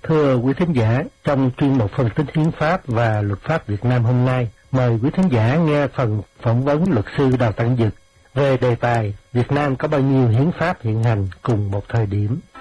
Thưa quý thính giả, trong chuyên mục phân tích hiến pháp và luật pháp Việt Nam hôm nay, mời quý thính giả nghe phần phỏng vấn luật sư Đào Tặng Dực về đề tài Việt Nam có bao nhiêu hiến pháp hiện hành cùng một thời điểm.